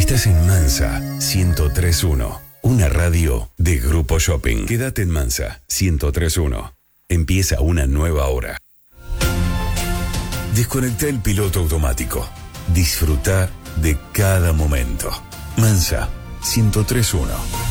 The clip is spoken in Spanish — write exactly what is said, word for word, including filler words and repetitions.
Estás en Mansa ciento tres punto uno, una radio de Grupo Shopping. Quédate en Mansa ciento tres punto uno. Empieza una nueva hora. Desconecta el piloto automático. Disfruta de cada momento. Mansa ciento tres punto uno.